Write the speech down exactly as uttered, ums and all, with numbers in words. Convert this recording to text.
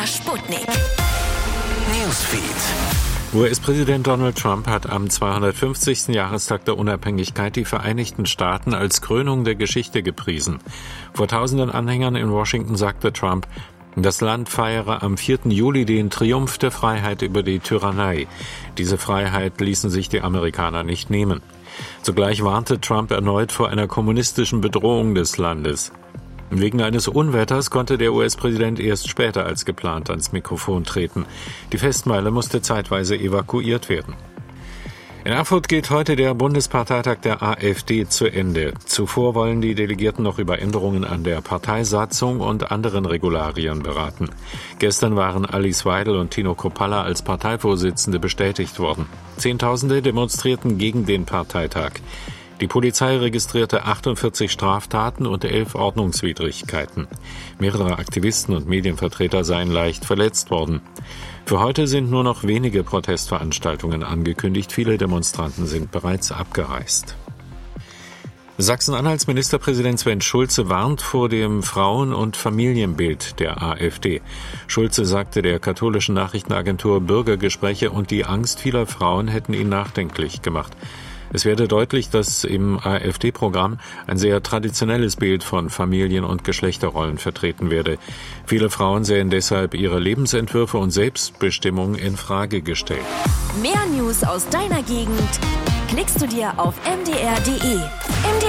Sputnik. Newsfeed. U S-Präsident Donald Trump hat am zweihundertfünfzigsten Jahrestag der Unabhängigkeit die Vereinigten Staaten als Krönung der Geschichte gepriesen. Vor tausenden Anhängern in Washington sagte Trump, das Land feiere am vierten Juli den Triumph der Freiheit über die Tyrannei. Diese Freiheit ließen sich die Amerikaner nicht nehmen. Zugleich warnte Trump erneut vor einer kommunistischen Bedrohung des Landes. Wegen eines Unwetters konnte der U S-Präsident erst später als geplant ans Mikrofon treten. Die Festmeile musste zeitweise evakuiert werden. In Erfurt geht heute der Bundesparteitag der AfD zu Ende. Zuvor wollen die Delegierten noch über Änderungen an der Parteisatzung und anderen Regularien beraten. Gestern waren Alice Weidel und Tino Kruppalla als Parteivorsitzende bestätigt worden. Zehntausende demonstrierten gegen den Parteitag. Die Polizei registrierte achtundvierzig Straftaten und elf Ordnungswidrigkeiten. Mehrere Aktivisten und Medienvertreter seien leicht verletzt worden. Für heute sind nur noch wenige Protestveranstaltungen angekündigt. Viele Demonstranten sind bereits abgereist. Sachsen-Anhalts Ministerpräsident Sven Schulze warnt vor dem Frauen- und Familienbild der AfD. Schulze sagte der katholischen Nachrichtenagentur, Bürgergespräche und die Angst vieler Frauen hätten ihn nachdenklich gemacht. Es werde deutlich, dass im AfD-Programm ein sehr traditionelles Bild von Familien- und Geschlechterrollen vertreten werde. Viele Frauen sähen deshalb ihre Lebensentwürfe und Selbstbestimmung in Frage gestellt. Mehr News aus deiner Gegend klickst du dir auf m d r punkt d e. M D